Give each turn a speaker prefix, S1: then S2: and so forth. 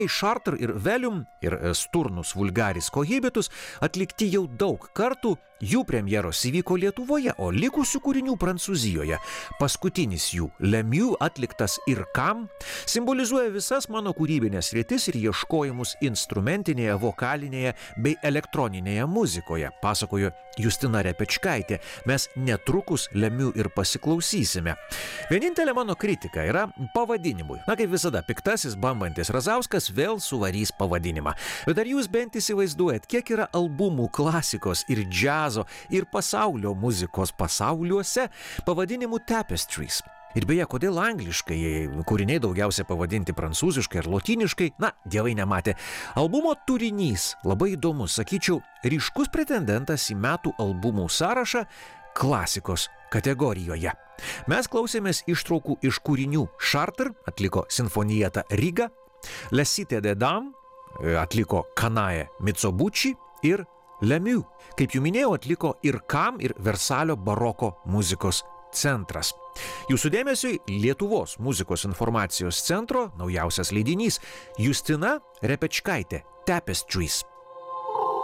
S1: Charter ir Velium ir Sturnus Vulgaris Cohibitus atlikti jau daug kartų, jų premjeros įvyko Lietuvoje, o likusių kūrinių Prancūzijoje. Paskutinis jų, Lemieux, atliktas Ir Kam, simbolizuoja visas mano kūrybinės sritis ir ieškojimus instrumentinėje, vokalinėje bei elektroninėje muzikoje, pasakojo Justina Repečkaitė. Mes netrukus Lemieux ir pasiklausysime. Vienintelė mano kritika yra pavadinimui. Na, kaip visada, piktasis bambantis Razauskas vėl suvarys pavadinimą. Bet ar jūs bent įsivaizduojat, kiek yra albumų klasikos ir džiazo ir pasaulio muzikos pasauliuose pavadinimų Tapestries? Ir beje, kodėl angliškai kūriniai daugiausia pavadinti prancūziškai ir lotyniškai, na, dievai nematė. Albumo turinys labai įdomus, sakyčiau, ryškus pretendentas į metų albumų sąrašą klasikos kategorijoje. Mes klausėmės ištraukų iš kūrinių Charter, atliko Sinfonietta Riga, La Cité des Dames, atliko Kanae Mitsubishi ir Lemieux, kaip jau minėjau, atliko Ir Kam ir Versalio baroko muzikos centras. Jūsų dėmesiui Lietuvos muzikos informacijos centro naujausias leidinys Justina Repečkaitė Tapestries.